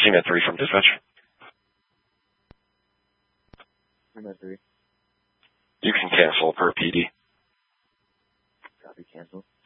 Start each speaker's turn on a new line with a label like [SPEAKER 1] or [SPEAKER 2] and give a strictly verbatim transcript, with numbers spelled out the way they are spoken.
[SPEAKER 1] C net three from dispatch.
[SPEAKER 2] C net three.
[SPEAKER 1] You can cancel per P D.
[SPEAKER 2] Copy, cancel.